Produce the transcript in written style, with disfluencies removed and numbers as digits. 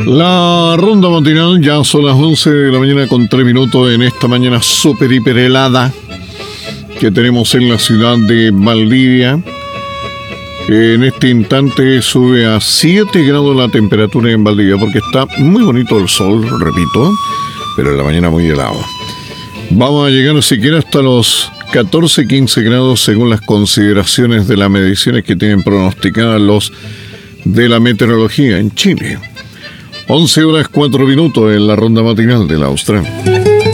La ronda matinal, ya son las 11 de la mañana con 3 minutos en esta mañana súper hiper helada que tenemos en la ciudad de Valdivia. En este instante sube a 7 grados la temperatura en Valdivia porque está muy bonito el sol, repito, pero en la mañana muy helado. Vamos a llegar siquiera hasta los 14-15 grados según las consideraciones de las mediciones que tienen pronosticadas los de la meteorología en Chile. 11 horas 4 minutos en la ronda matinal de la Austral.